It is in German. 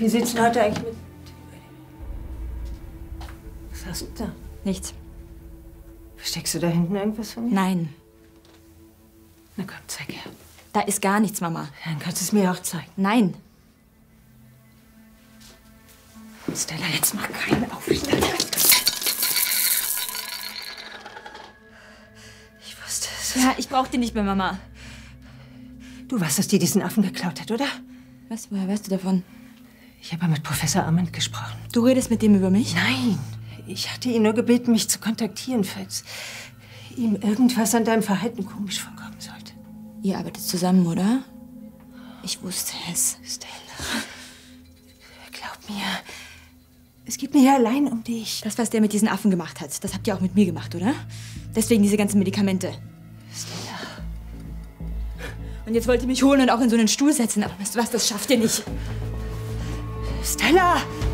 Wie sieht's denn heute eigentlich mit... Was hast du da? Nichts. Versteckst du da hinten irgendwas von mir? Nein. Na komm, zeig her. Da ist gar nichts, Mama. Dann kannst du es mir auch zeigen. Nein. Stella, jetzt mach keinen Aufstand. Ich wusste es. Ja, ich brauch den nicht mehr, Mama. Du warst es, die diesen Affen geklaut hat, oder? Was? Woher weißt du davon? Ich habe mit Professor Armand gesprochen. Du redest mit dem über mich? Nein. Ich hatte ihn nur gebeten, mich zu kontaktieren, falls ihm irgendwas an deinem Verhalten komisch vorkommen sollte. Ihr arbeitet zusammen, oder? Ich wusste es. Stella, glaub mir, es geht mir hier allein um dich. Das, was der mit diesen Affen gemacht hat, das habt ihr auch mit mir gemacht, oder? Deswegen diese ganzen Medikamente. Stella. Und jetzt wollt ihr mich holen und auch in so einen Stuhl setzen. Aber weißt du was, das schafft ihr nicht. Stella!